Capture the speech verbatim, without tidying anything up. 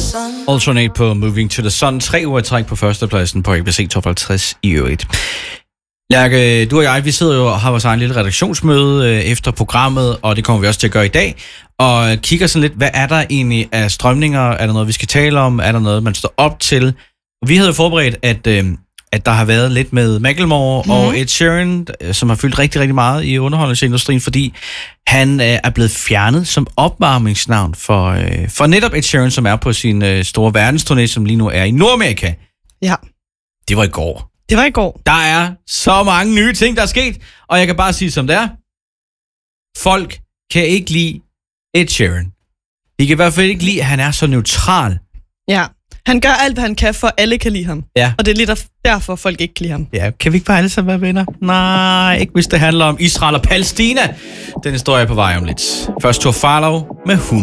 Alternate på Moving to the Sun. Tre uger i træk på førstepladsen på A B C Top halvtreds i øvrigt. Lærke, du og jeg, vi sidder jo og har vores egen lille redaktionsmøde øh, efter programmet, og det kommer vi også til at gøre i dag. Og kigger sådan lidt, hvad er der egentlig af strømninger? Er der noget, vi skal tale om? Er der noget, man står op til? Og vi havde jo forberedt, at, øh, at der har været lidt med Macklemore mm. og Ed Sheeran, som har fyldt rigtig, rigtig meget i underholdningsindustrien, fordi han øh, er blevet fjernet som opvarmningsnavn for, øh, for netop Ed Sheeran, som er på sin øh, store verdensturné, som lige nu er i Nordamerika. Ja. Det var i går. Det var i går. Der er så mange nye ting, der er sket, og jeg kan bare sige som det er. Folk kan ikke lide Ed Sheeran. De kan i hvert fald ikke lide, at han er så neutral. Ja, han gør alt, hvad han kan, for at alle kan lide ham. Ja. Og det er lidt derfor, folk ikke kan lide ham. Ja, kan vi ikke bare alle sammen være venner? Nej, ikke hvis det handler om Israel og Palæstina. Den historie er på vej om lidt. Først Tor Farlow med hund.